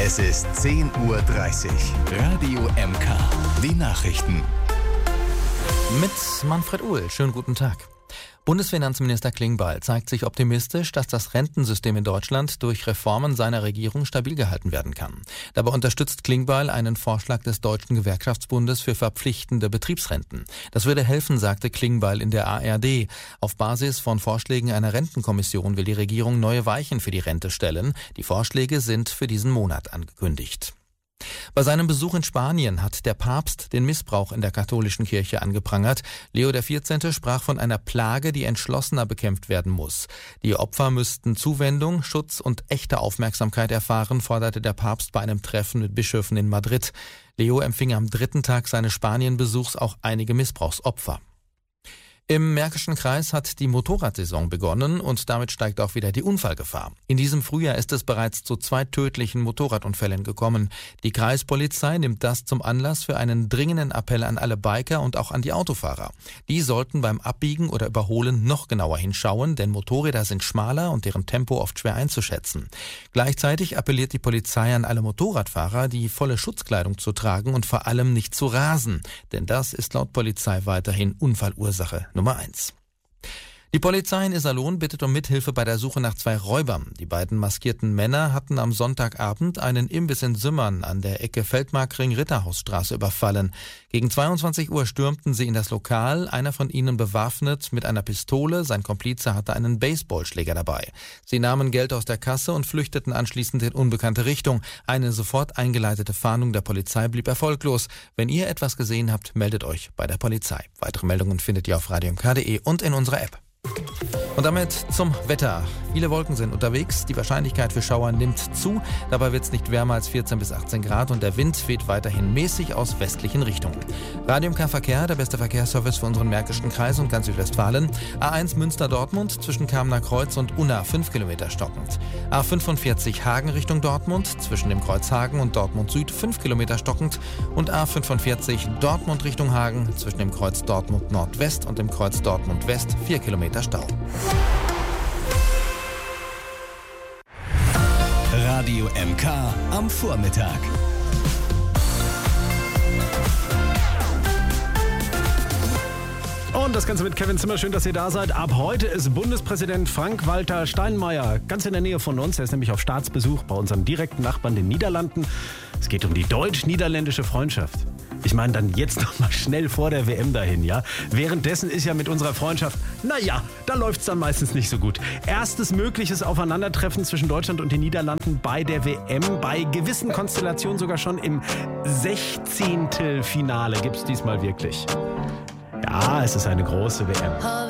Es ist 10:30 Uhr. Radio MK. Die Nachrichten. Mit Manfred Uhl. Schönen guten Tag. Bundesfinanzminister Klingbeil zeigt sich optimistisch, dass das Rentensystem in Deutschland durch Reformen seiner Regierung stabil gehalten werden kann. Dabei unterstützt Klingbeil einen Vorschlag des Deutschen Gewerkschaftsbundes für verpflichtende Betriebsrenten. Das würde helfen, sagte Klingbeil in der ARD. Auf Basis von Vorschlägen einer Rentenkommission will die Regierung neue Weichen für die Rente stellen. Die Vorschläge sind für diesen Monat angekündigt. Bei seinem Besuch in Spanien hat der Papst den Missbrauch in der katholischen Kirche angeprangert. Leo XIV. Sprach von einer Plage, die entschlossener bekämpft werden muss. Die Opfer müssten Zuwendung, Schutz und echte Aufmerksamkeit erfahren, forderte der Papst bei einem Treffen mit Bischöfen in Madrid. Leo empfing am 3. Tag seines Spanienbesuchs auch einige Missbrauchsopfer. Im Märkischen Kreis hat die Motorradsaison begonnen und damit steigt auch wieder die Unfallgefahr. In diesem Frühjahr ist es bereits zu 2 tödlichen Motorradunfällen gekommen. Die Kreispolizei nimmt das zum Anlass für einen dringenden Appell an alle Biker und auch an die Autofahrer. Die sollten beim Abbiegen oder Überholen noch genauer hinschauen, denn Motorräder sind schmaler und deren Tempo oft schwer einzuschätzen. Gleichzeitig appelliert die Polizei an alle Motorradfahrer, die volle Schutzkleidung zu tragen und vor allem nicht zu rasen, denn das ist laut Polizei weiterhin Unfallursache Nummer 1. Die Polizei in Iserlohn bittet um Mithilfe bei der Suche nach 2 Räubern. Die beiden maskierten Männer hatten am Sonntagabend einen Imbiss in Sümmern an der Ecke Feldmarkring-Ritterhausstraße überfallen. Gegen 22 Uhr stürmten sie in das Lokal, einer von ihnen bewaffnet mit einer Pistole, sein Komplize hatte einen Baseballschläger dabei. Sie nahmen Geld aus der Kasse und flüchteten anschließend in unbekannte Richtung. Eine sofort eingeleitete Fahndung der Polizei blieb erfolglos. Wenn ihr etwas gesehen habt, meldet euch bei der Polizei. Weitere Meldungen findet ihr auf radiomk.de und in unserer App. Und damit zum Wetter. Viele Wolken sind unterwegs, die Wahrscheinlichkeit für Schauer nimmt zu. Dabei wird es nicht wärmer als 14 bis 18 Grad und der Wind weht weiterhin mäßig aus westlichen Richtungen. Radio MK Verkehr, der beste Verkehrsservice für unseren Märkischen Kreis und ganz Südwestfalen. A1 Münster-Dortmund zwischen Kamener Kreuz und Unna 5 Kilometer stockend. A45 Hagen Richtung Dortmund zwischen dem Kreuz Hagen und Dortmund Süd 5 Kilometer stockend. Und A45 Dortmund Richtung Hagen zwischen dem Kreuz Dortmund Nordwest und dem Kreuz Dortmund West 4 Kilometer Stau. Radio MK am Vormittag. Und das Ganze mit Kevin Zimmer. Schön, dass ihr da seid. Ab heute ist Bundespräsident Frank-Walter Steinmeier ganz in der Nähe von uns. Er ist nämlich auf Staatsbesuch bei unserem direkten Nachbarn, den Niederlanden. Es geht um die deutsch-niederländische Freundschaft. Ich meine, dann jetzt noch mal schnell vor der WM dahin, ja? Währenddessen ist ja mit unserer Freundschaft, da läuft's dann meistens nicht so gut. Erstes mögliches Aufeinandertreffen zwischen Deutschland und den Niederlanden bei der WM. Bei gewissen Konstellationen sogar schon im 16. Finale gibt's diesmal wirklich. Ja, es ist eine große WM.